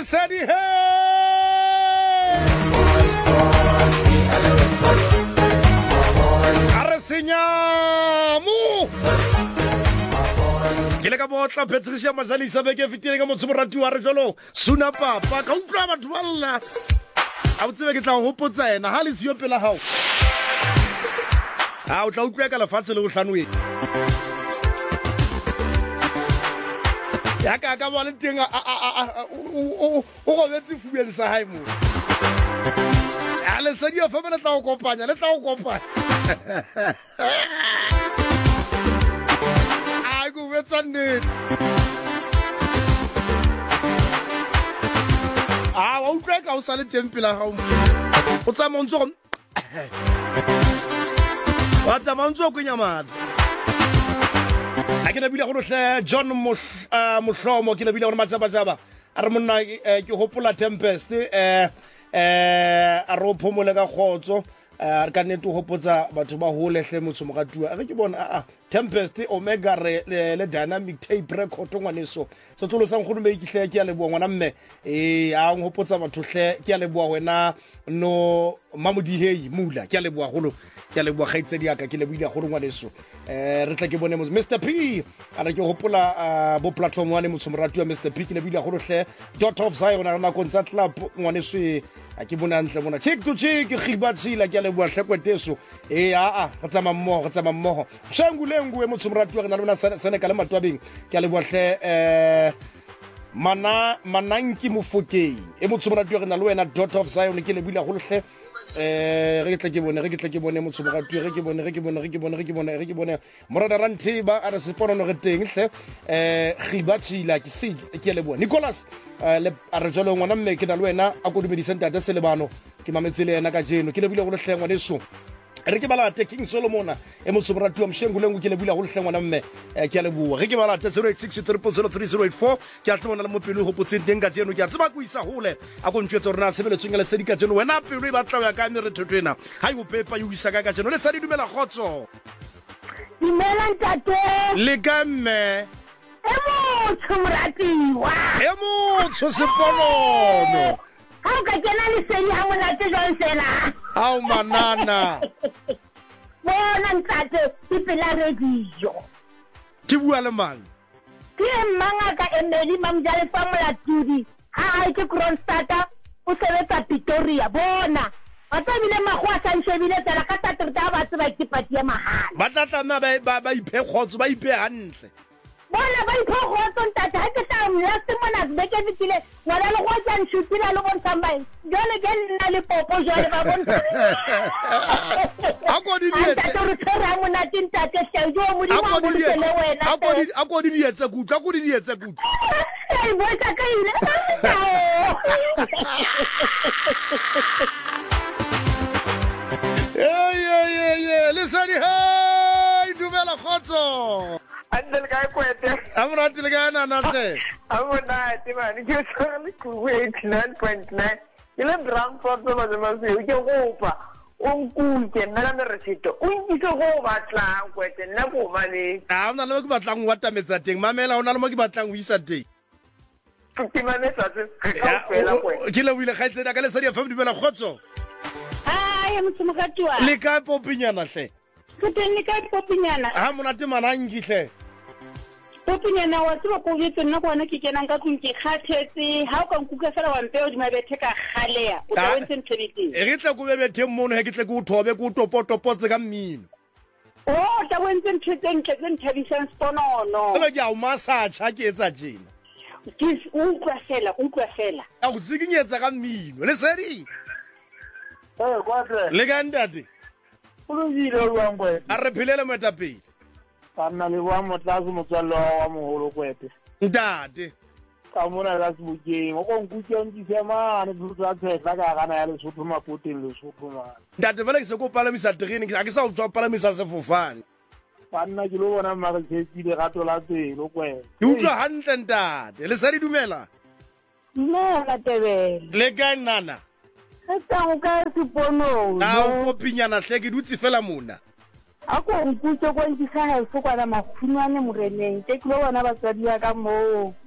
Lesedi he Aresenyamu ke le ka botla Patricia Mazalisa beke fitile ka motho morati wa re jolo suna papa ka utlwa batho ba lla a botsebe ke tla go hopotsa ena ha le siyo pela hao a o tla utlwa ka lefatshe le go hlanwe ya ka ka bona teng o go betsi fuel sa hae mo a le sa dio fa bana tla go kopanya le tla go kopanya a go betsa nne a o utlwa ka o sa le teng pela ga o tsa montso wa tsa montso go nyamana a ke lebile go hle John Mohlomo ke lebile gore matsaba a re monna ke hopola Tempest a ro phomole ka khotso a ka nete hopotsa batho ba hole hle motho mogatua a ke bona Tempest Omega le dynamic tape record ngwaneso so tsolo sang go me ke hle ke ya leboa ngwana mme a ngopotsa batho hle ke ya leboa wena no mamodi hei mula ke ya leboa golo ke ya leboa gaitse di aka ke lebile go ngwaneso re tla ke bone Mr P a re ke hopola bo platform wane motho moratua Mr P ke lebile go hle Daughter of Zion na concert club ngwaneso a ke bona ntle bona check to check khibatsila ke ya leboa hlekweteso ga tsama mmogo shangulengwe motho moratua re na lona sene ka le matwabeng ke ya leboa hle mananki mofokeng motho moratua re na le wena Daughter of Zion ke lebile go hle re ke tle ke bone motho moratua re ke bone morada rantiba a re sepono re teng hle khibatsila ke se ke leboa Nicholas le a re jalo ngwana mme ke na le wena a go dumedisa ntate Selebano ke mametsele ena ka jeno ke lebile go hle ngwana eso re ke balate King Solomon motho moratua mshengulengwe ke lebile go hle ngwana mme ke leboa re ke balate 0863003084 ke a tsbona le mo pelo go potseng teng ka jeno ke a tseba go isa hole a go ntshwetsa rena sebeletseng le sedika jeno wena pelo e batla ya ka mere thotwena ha e pepa e isa ka jeno le sa di dumela khotso dumela ntate le ka mme motho moratiwa motho seponono ha ka kena le seni ha monate jwang fela au manana bona ntate ke pela radio ke bua le mang ke mangaka Emeli Mamjale fa molatudi ha ke Kronstadta o sebetsa Pretoria bona batla bile magwa sa nshebile tsela ka tatrita ba tseba ke pati ya mahala ba tlatla ba iphe khotso ba iphe hantle bona ba ipho ntate ha ke tla last month be ke fitile ngwana le go tsa nshutila le go ntsamae jole ke nna le popo jole ba bona a go di dietse ntate re tsara monate ntate seo mo di mo go le wena a go di dietse kutla go di dietse kutla ei boisa ka ile Lesedi hey dumela khotso Andel ka kwete amrati le kana nase amona timani ke tsole ku 89.9 ile Brandford ba ba se ke gopa onkul ke nna le resito o ntse go batla kwete nna go mane ona le go batlang wa tametsa teng mamela ona le mo ke batlang o isa teng ke mane sa se ka fela kwete ke le wile gaitseda ka Lesedi FM dumela khotso motho mogatua le ka popinyana hle ke teng le ka popinyana ha monate manangi hle popinyana wa tseba go betse nna gona ke kenang ka tlong ke kgathetse ha o ka nkuka fela wa mpeo di mabethe ka khalea o tla wentse ntshebetseng re tle go bebethe mmono he ke tle go thobe go topotopotse ka mmino o tla wentse ntshetseng ke nthabisang sponono le ke a o masacha ke etsa jena ke utlwa fela a go tsikinyetsa ka mmino Lesedi kwatle le ka ntate o le wa ngwe a re philele moetapele kana le wa motlatsi motswallo wa moholo kwete ntate ka mona la sebukeng o go nkutse ntse mane tsa tshela ka kana ya Lesotho mapoteng Lesotho mane ntate vele ke se go palamisa terene ke sa o tswa palamisa sefofane banna ke lo bona mara ke tsile gato la tselo kwete ke utlwa hantle ntate Lesedi dumela nna tebele le ka nana Esta o ka sepono na o popinyana hle ke dutse fela mona a ko nkutse go ntisa ha fo kwa la makhunwane moreneng ke tlo bona batsadi ya ka mo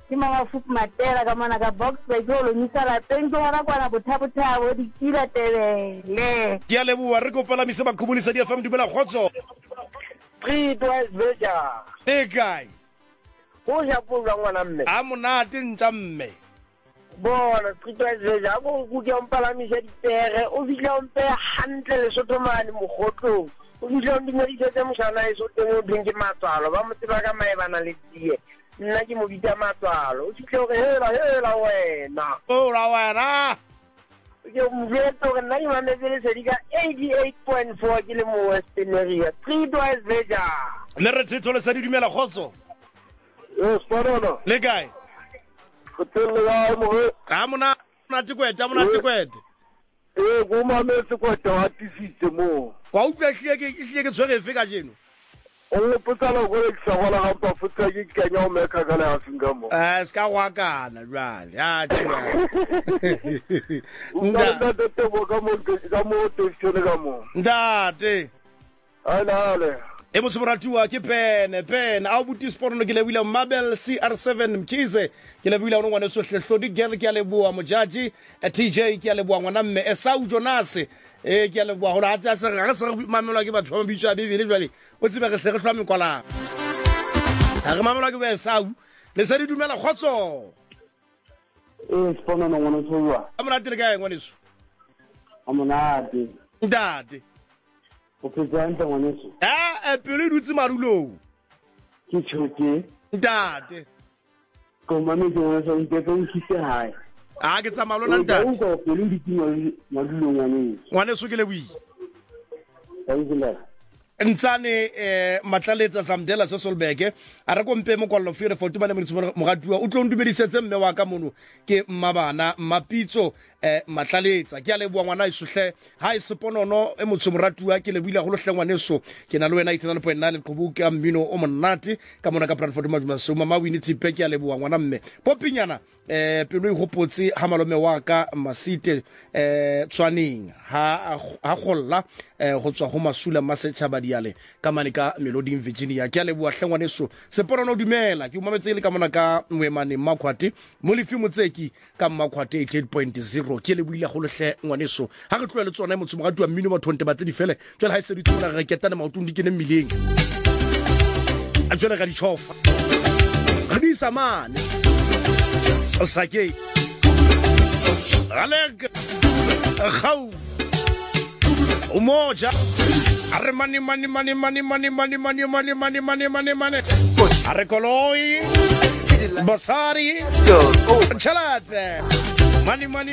ke mga fupu matela ka mona ka Boksburg o lo nyisa lapeng ke gona kwana bothabo di kila tebele ke a leboa re kopalamise bakhumulisa di FM dumela kgotso Street Wise Veja le kae go ja pula ngwana mme a monate ntja mme bona Street Wise Veja go go ke mpalamisha dipere o fitla mpe hantle le sotomane mogotlo o fitla ndingeditse tse moshana e so teng o dinge matsalo ba motseba ka maebana le tie nna ke mo bitsa matsalo o fitla re hela wena ke mveto ke nna ke mametsele sedika 88.4 ke le mo Western area Street Wise Veja le re thetho le sa di dumela kgotso Spanana le kae Kutele ya mo a monate kwete go mametse kwata wa tisitse mo wa utlwa ehlile ke tshwere efe ka jeno o potala go le tsagala ga pa futsa ke kenya o meka ka le afinga mo ska gwakana jwale a tshwa nda te bo ka mo testone ka mo ndate ale e motsomoratiwa ke pene a o buti sponono ke lebile Mabel CR7 Mkhize ke lebile ono ngwane sohlehlodi girl ke a leboa mojaji TJ ke a leboa ngwana mme Esau Jonas ke a leboa hore a tsa se ga se mamelwa ke batho ba bitso a bibele jwale o tsebe re hle re hlwa mekwala ha re mamelwa ke Esau le se di dumela kgotso sponono ngwana sowa amonate le kae ngwaneso amonate ndate o presente ngwaneso pele dutse marulong ke tshotse ndate ko mame ke ngwaneso nke ke nkitse hae a ke tsa malona ndate o go pele di timo madulong ngwaneso ke le bui ngwaneso ntsane matlaletsa Samdela Sosolbeke a re kompe mo kwallo fere 40 mane mogatuwa o tlo ndumedisetse mme wa ka mono ke mmabana mapitso matlaletsa ke a leboa ngwana isohle ha iseponono e motsomoratuwa ke le buile go lohle ngwaneso ke na le wena 89.9 le qobu ka mmino o monate ka mona ka Brandford Majuma mama wini tipe ke a leboa ngwana mme popinyana pelo e gopotse ha malome wa ka Masite tswaneng ha golla go tswa go masula masetšhaba diale ka mane ka Melody Virginia ke a leboa hlengwaneso seponono dumela ke umametse le ka mona ka Mwemane Makhwati mo lefi motseki ka Makhwati 88.0 ke le buile go lohle ngwaneso ha re tlwele tsona motho mo ga tua mmino batho nte batse di fele jwale ha se di tsona re ketane maotong di kene mmileng a jwale ga di tshofa re di samane Osake Aleg Khau Umoja Are mani Are koloi Basari Chalate Mani